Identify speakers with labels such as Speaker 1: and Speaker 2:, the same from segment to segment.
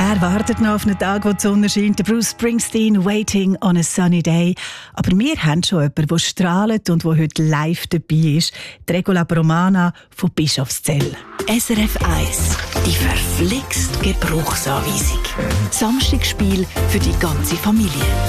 Speaker 1: Er wartet noch auf einen Tag, wo die Sonne scheint. Der Bruce Springsteen, «Waiting on a Sunny Day». Aber wir haben schon jemanden, der strahlt und der heute live dabei ist. Die Regula Bromana von Bischofszell.
Speaker 2: SRF 1, die verflixt Gebrauchsanweisung. Samstagsspiel für die ganze Familie.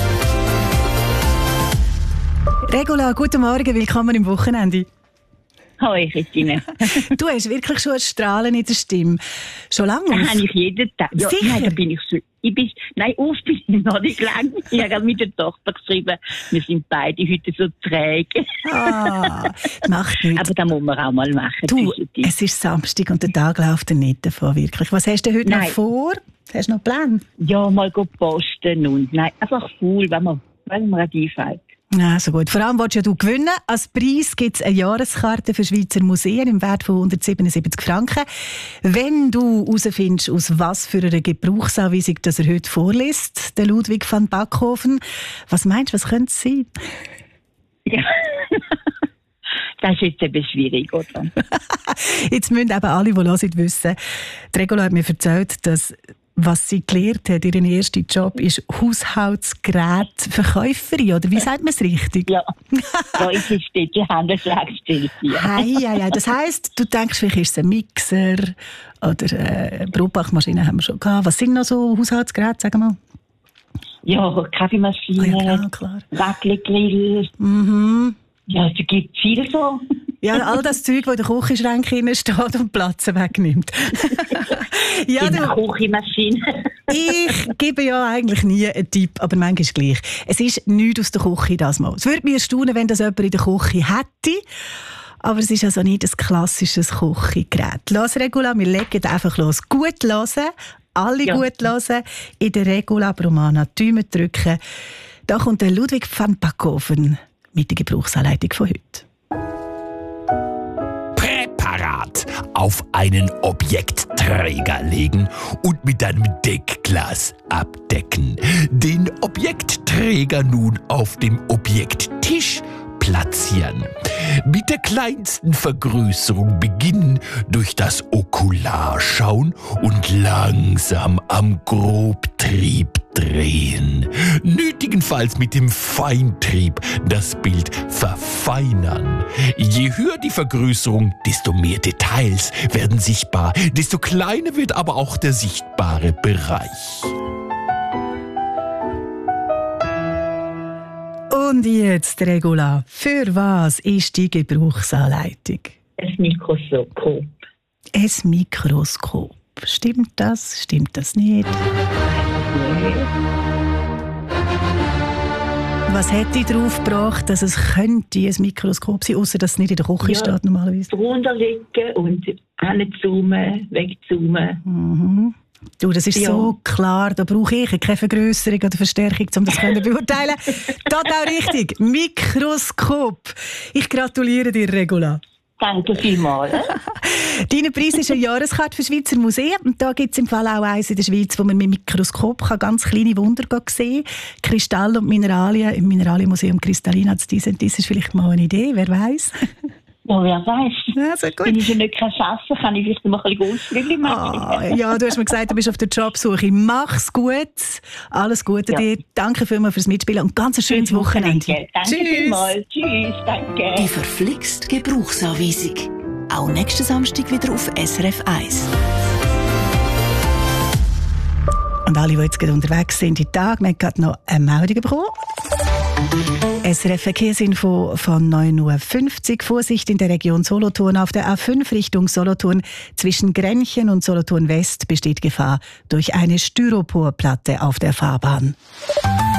Speaker 1: Regula, guten Morgen, willkommen im Wochenende.
Speaker 3: Hoi, Christine.
Speaker 1: Du hast wirklich schon ein Strahlen in der Stimme. Schon lange?
Speaker 3: Das habe ich jeden Tag. Ja,
Speaker 1: sicher?
Speaker 3: Nein, da bin ich so. Oft bin ich noch nicht lang. Ich habe mit der Tochter geschrieben, wir sind beide heute so träge.
Speaker 1: Macht nichts.
Speaker 3: Aber das muss man auch mal machen.
Speaker 1: Du, es ist Samstag und der Tag läuft dir nicht davon, wirklich. Was hast du heute noch vor? Hast du noch Pläne?
Speaker 3: Ja, mal posten und nein, einfach faul, wenn man einfällt.
Speaker 1: Ja, so gut. Vor allem willst ja du gewinnen. Als Preis gibt es eine Jahreskarte für Schweizer Museen im Wert von 177 Franken. Wenn du herausfindest, aus was für einer Gebrauchsanweisung das er heute vorliest, der Ludwig van Backhoven, was meinst du, was könnte es sein?
Speaker 3: Ja, das ist jetzt eben schwierig, oder?
Speaker 1: Jetzt müssen eben alle, die hören, wissen, die Regula hat mir erzählt, dass was sie gelernt hat, ihren ersten Job ist Haushaltsgerätverkäuferin, oder wie sagt man es richtig?
Speaker 3: Ja, da ist es steht, die Handelsschlagstelle.
Speaker 1: Ja. Das heisst, du denkst, vielleicht ist es ein Mixer oder Brotbachmaschine haben wir schon gehabt. Was sind noch so Haushaltsgeräte, sagen wir mal?
Speaker 3: Ja, Kaffeemaschine, Wackelgrill. Ja, es gibt viel so.
Speaker 1: Ja, all das Zeug, das in den Küchenschränken steht und Platz wegnimmt. Ja,
Speaker 3: die Küchenmaschine.
Speaker 1: Ich gebe ja eigentlich nie einen Tipp, aber manchmal gleich. Es ist nichts aus der Küche das Mal. Es würde mich erstaunen, wenn das jemand in der Küche hätte. Aber es ist also nicht ein klassisches Küchengerät. Los, Regula, wir legen einfach los. Gut hören, alle gut hören. In der Regula Bromana Daumen drücken. Da kommt der Ludwig van Backhoven mit der Gebrauchsanleitung von heute.
Speaker 4: Präparat auf einen Objektträger legen und mit einem Deckglas abdecken. Den Objektträger nun auf dem Objekttisch platzieren. Mit der kleinsten Vergrößerung beginnen, durch das Okular schauen und langsam am Grobtrieb drehen. Nötigenfalls mit dem Feintrieb das Bild verfeinern. Je höher die Vergrößerung, desto mehr Details werden sichtbar, desto kleiner wird aber auch der sichtbare Bereich.
Speaker 1: Und jetzt, Regula, für was ist die Gebrauchsanleitung?
Speaker 3: Ein Mikroskop.
Speaker 1: Ein Mikroskop. Stimmt das? Stimmt das nicht? Was hätte ich darauf gebracht, dass es könnte ein Mikroskop sein, außer dass es nicht in der Küche steht normalerweise?
Speaker 3: Drunter liegen und hinzoomen, wegzoomen.
Speaker 1: Du, das ist so klar, da brauche ich keine Vergrößerung oder Verstärkung, um das zu beurteilen. Total richtig, Mikroskop. Ich gratuliere dir, Regula.
Speaker 3: Danke vielmals.
Speaker 1: Dein Preis ist eine Jahreskarte für Schweizer Museen. Und da gibt es im Fall auch eins in der Schweiz, wo man mit Mikroskop ganz kleine Wunder sehen kann. Kristall und Mineralien im Mineralienmuseum Kristallina. Das ist vielleicht mal eine Idee, wer weiß.
Speaker 3: Ja, wer weiß.
Speaker 1: Ja, so gut.
Speaker 3: Wenn ich ja nicht arbeiten kann, ich vielleicht mal ein bisschen Ausflüge machen.
Speaker 1: Ja, du hast mir gesagt, du bist auf der Jobsuche. Mach's gut. Alles Gute dir. Danke vielmals fürs Mitspielen und ganz ein schönes Wochenende.
Speaker 3: Danke vielmals. Tschüss, danke.
Speaker 2: Die verflixt Gebrauchsanweisung. Auch nächsten Samstag wieder auf SRF 1.
Speaker 1: Und alle, die jetzt gerade unterwegs sind, die Tag, wir haben gerade noch eine Meldung bekommen. SRF Verkehrsinfo von 9:50 Uhr. Vorsicht in der Region Solothurn. Auf der A5 Richtung Solothurn zwischen Grenchen und Solothurn West besteht Gefahr durch eine Styroporplatte auf der Fahrbahn.